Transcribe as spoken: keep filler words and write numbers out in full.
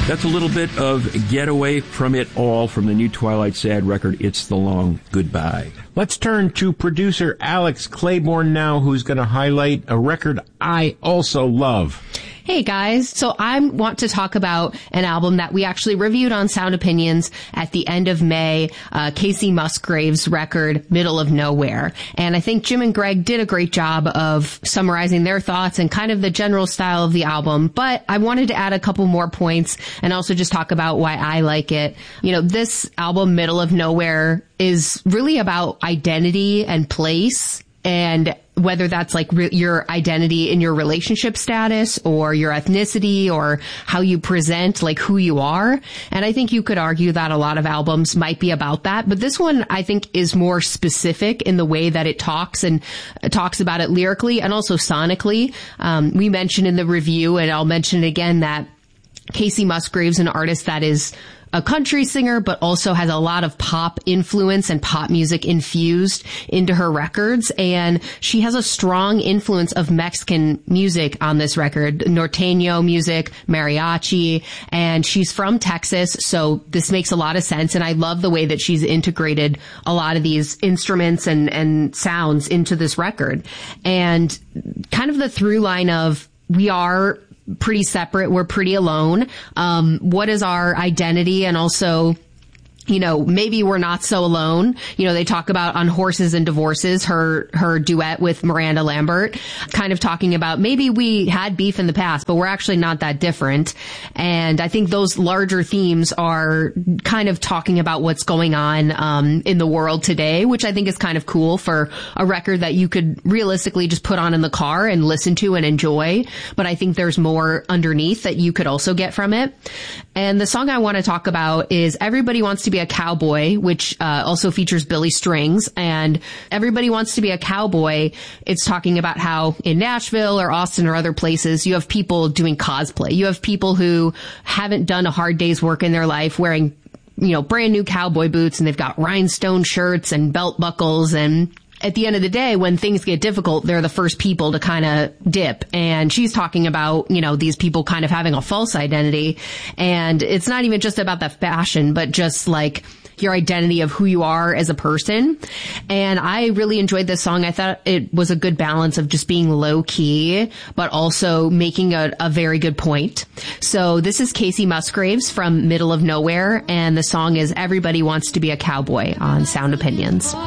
That's a little bit of Get Away From It All from the new Twilight Sad record, It's the Long Goodbye. Let's turn to producer Alex Claiborne now, who's going to highlight a record I also love. Hey guys, so I want to talk about an album that we actually reviewed on Sound Opinions at the end of May, uh, Kacey Musgraves' record, Middle of Nowhere. And I think Jim and Greg did a great job of summarizing their thoughts and kind of the general style of the album. But I wanted to add a couple more points and also just talk about why I like it. You know, this album, Middle of Nowhere, is really about identity and place, and whether that's like re- your identity in your relationship status or your ethnicity or how you present, like who you are. And I think you could argue that a lot of albums might be about that. But this one, I think, is more specific in the way that it talks and uh, talks about it lyrically and also sonically. Um, we mentioned in the review, and I'll mention it again, that Kacey Musgraves, an artist that is a country singer, but also has a lot of pop influence and pop music infused into her records. And she has a strong influence of Mexican music on this record, norteño music, mariachi, and she's from Texas. So this makes a lot of sense. And I love the way that she's integrated a lot of these instruments and, and sounds into this record. And kind of the through line of, we are pretty separate. We're pretty alone. Um, what is our identity? And also, you know, maybe we're not so alone. You know, they talk about on Horses and Divorces, her, her duet with Miranda Lambert, kind of talking about maybe we had beef in the past, but we're actually not that different. And I think those larger themes are kind of talking about what's going on, um, in the world today, which I think is kind of cool for a record that you could realistically just put on in the car and listen to and enjoy. But I think there's more underneath that you could also get from it. And the song I want to talk about is Everybody Wants to Be a Cowboy, which uh, also features Billy Strings. And Everybody Wants to Be a Cowboy, it's talking about how in Nashville or Austin or other places, you have people doing cosplay. You have people who haven't done a hard day's work in their life wearing, you know, brand new cowboy boots, and they've got rhinestone shirts and belt buckles, and at the end of the day, when things get difficult, they're the first people to kind of dip. And she's talking about, you know, these people kind of having a false identity. And it's not even just about the fashion, but just like your identity of who you are as a person. And I really enjoyed this song. I thought it was a good balance of just being low key, but also making a, a very good point. So this is Kacey Musgraves from Middle of Nowhere, and the song is Everybody Wants to Be a Cowboy on Sound Opinions.